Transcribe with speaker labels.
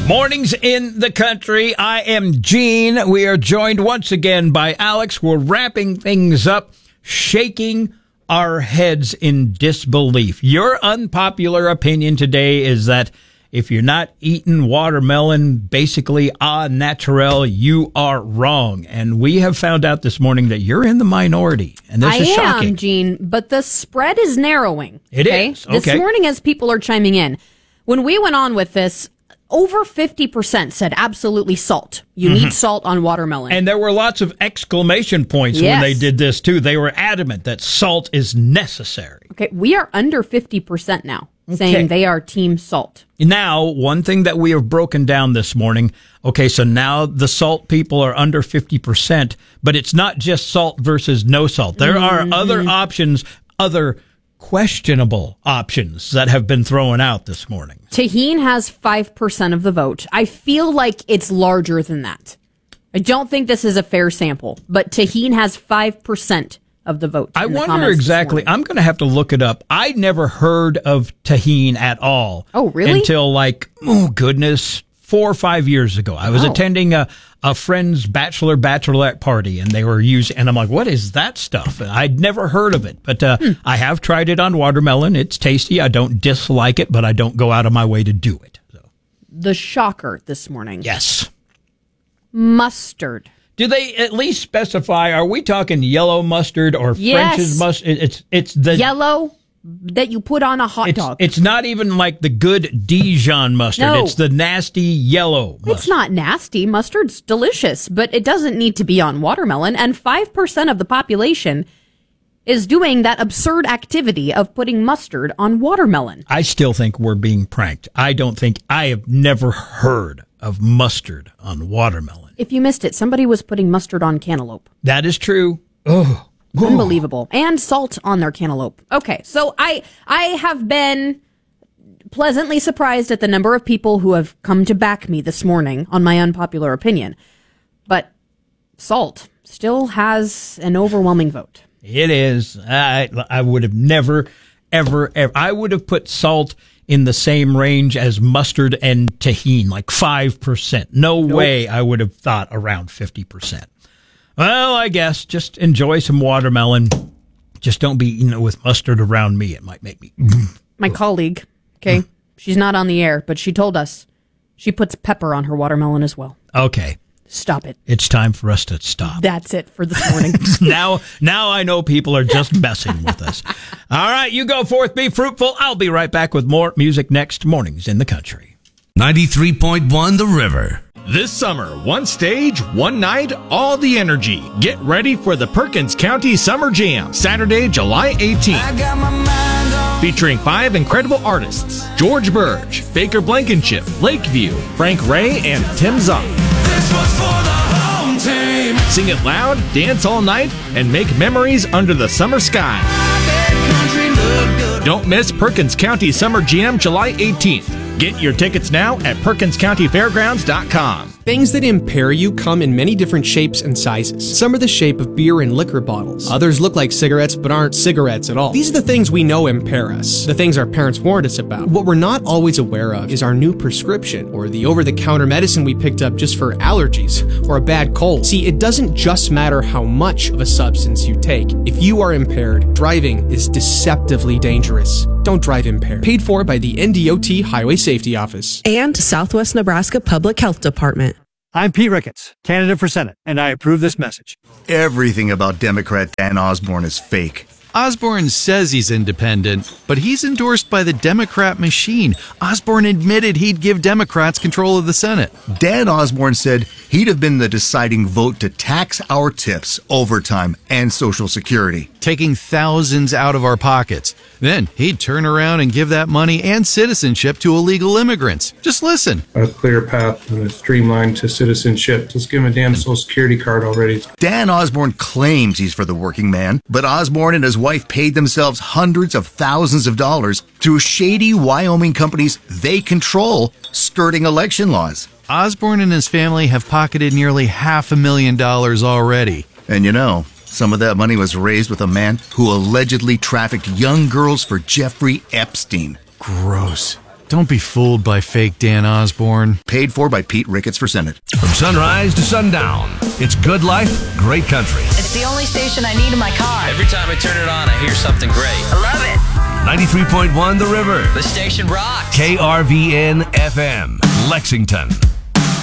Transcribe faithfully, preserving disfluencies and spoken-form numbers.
Speaker 1: Mornings in the country. I am Gene. We are joined once again by Alex. We're wrapping things up, shaking our heads in disbelief. Your unpopular opinion today is that if you're not eating watermelon, basically au naturel, you are wrong. And we have found out this morning that you're in the minority. And this
Speaker 2: I
Speaker 1: is shocking.
Speaker 2: I am, Gene, but the spread is narrowing.
Speaker 1: It
Speaker 2: okay?
Speaker 1: is. Okay.
Speaker 2: This morning, as people are chiming in, when we went on with this, over fifty percent said absolutely salt. You mm-hmm. need salt on watermelon.
Speaker 1: And there were lots of exclamation points
Speaker 2: yes.
Speaker 1: when they did this, too. They were adamant that salt is necessary.
Speaker 2: Okay, we are under fifty percent now,
Speaker 1: okay.
Speaker 2: saying they are team salt.
Speaker 1: Now, one thing that we have broken down this morning, okay, so now the salt people are under fifty percent, but it's not just salt versus no salt. There mm-hmm. are other options, other questionable options that have been thrown out this morning.
Speaker 2: Tajín has five percent of the vote. I feel like it's larger than that. I don't think this is a fair sample, but Tajín has five percent of the vote.
Speaker 1: I wonder exactly. I'm going to have to look it up. I never heard of Tajín at all.
Speaker 2: Oh, really?
Speaker 1: Until like, oh, goodness, four or five years ago. I was
Speaker 2: oh.
Speaker 1: attending a, a friend's bachelor bachelorette party, and they were using, and I'm like, what is that stuff? And I'd never heard of it, but uh, hmm. I have tried it on watermelon. It's tasty. I don't dislike it, but I don't go out of my way to do it. So.
Speaker 2: The shocker this morning.
Speaker 1: Yes.
Speaker 2: Mustard.
Speaker 1: Do they at least specify, are we talking yellow mustard or
Speaker 2: yes.
Speaker 1: French's mustard? It's, it's the
Speaker 2: yellow that you put on a hot
Speaker 1: it's,
Speaker 2: dog.
Speaker 1: It's not even like the good Dijon mustard.
Speaker 2: No.
Speaker 1: It's the nasty yellow mustard.
Speaker 2: It's not nasty. Mustard's delicious, but it doesn't need to be on watermelon. And five percent of the population is doing that absurd activity of putting mustard on watermelon.
Speaker 1: I still think we're being pranked. I don't think, I have never heard of mustard on watermelon.
Speaker 2: If you missed it, somebody was putting mustard on cantaloupe.
Speaker 1: That is true. Oh.
Speaker 2: Unbelievable. And salt on their cantaloupe. Okay, so I I have been pleasantly surprised at the number of people who have come to back me this morning on my unpopular opinion. But salt still has an overwhelming vote.
Speaker 1: It is. I, I would have never, ever, ever, I would have put salt in the same range as mustard and Tajín, like five percent. No nope. way I would have thought around fifty percent. Well, I guess just enjoy some watermelon. Just don't be eating it with mustard around me. It might make me...
Speaker 2: My colleague, okay, mm. she's not on the air, but she told us she puts pepper on her watermelon as well.
Speaker 1: Okay.
Speaker 2: Stop it.
Speaker 1: It's time for us to stop.
Speaker 2: That's it for this morning.
Speaker 1: now, now I know people are just messing with us. All right, you go forth, be fruitful. I'll be right back with more music next. Mornings in the Country.
Speaker 3: ninety-three point one The River.
Speaker 4: This summer, one stage, one night, all the energy. Get ready for the Perkins County Summer Jam, Saturday, July eighteenth. Featuring five incredible artists: George Burge, Baker Blankenship, Lakeview, Frank Ray, and Tim Zunk. Sing it loud, dance all night, and make memories under the summer sky. Don't miss Perkins County Summer Jam, July eighteenth. Get your tickets now at perkins county fairgrounds dot com.
Speaker 5: Things that impair you come in many different shapes and sizes. Some are the shape of beer and liquor bottles. Others look like cigarettes but aren't cigarettes at all. These are the things we know impair us, the things our parents warned us about. What we're not always aware of is our new prescription, or the over-the-counter medicine we picked up just for allergies or a bad cold. See, it doesn't just matter how much of a substance you take. If you are impaired, driving is deceptively dangerous. Don't drive impaired. Paid for by the N D O T Highway Safety Office.
Speaker 6: And Southwest Nebraska Public Health Department.
Speaker 7: I'm Pete Ricketts, candidate for Senate, and I approve this message.
Speaker 8: Everything about Democrat Dan Osborne is fake.
Speaker 9: Osborne says he's independent, but he's endorsed by the Democrat machine. Osborne admitted he'd give Democrats control of the Senate.
Speaker 8: Dan Osborne said he'd have been the deciding vote to tax our tips, overtime, and Social Security.
Speaker 9: Taking thousands out of our pockets. Then he'd turn around and give that money and citizenship to illegal immigrants. Just listen.
Speaker 10: A clear path and a streamline to citizenship. Just give him a damn Social Security card already.
Speaker 8: Dan Osborne claims he's for the working man, but Osborne and his wife paid themselves hundreds of thousands of dollars through shady Wyoming companies they control, skirting election laws.
Speaker 9: Osborne and his family have pocketed nearly half a million dollars already.
Speaker 8: And you know, some of that money was raised with a man who allegedly trafficked young girls for Jeffrey Epstein.
Speaker 9: Gross. Don't be fooled by fake Dan Osborne.
Speaker 8: Paid for by Pete Ricketts for Senate.
Speaker 11: From sunrise to sundown, it's good life, great country.
Speaker 12: It's the only station I need in my car.
Speaker 13: Every time I turn it on, I hear something great.
Speaker 12: I love it.
Speaker 11: ninety-three point one The River.
Speaker 13: The station rocks.
Speaker 11: K R V N F M, Lexington.